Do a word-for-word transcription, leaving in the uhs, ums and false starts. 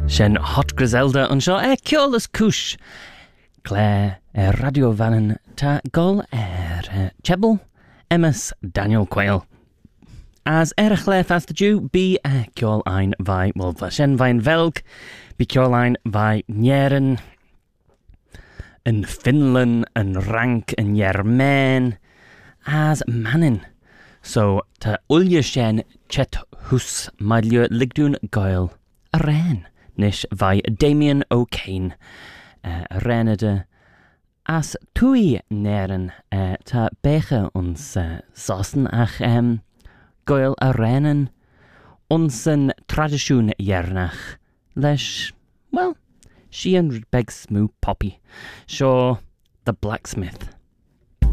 Shen Hot Griselda an seo e ceolas cúis Claire e radio vannan ta gol er Chebble Emmas Daniel Quayle. As er chle fast the Jew be e ceol ein vai wel va shen vain velg be ceol ein vai njeren in Finland en rank en Jermain as mannen. So ta ulje shen chet hus madlje ligdoen goil a ren. Nish vai Damien O'Kane uh, renede as tui neren uh, ta beche ons uh, sossen ach um, goil a renen onsen tradisjoen jernach lesh well she and beg smoo poppy sure the blacksmith.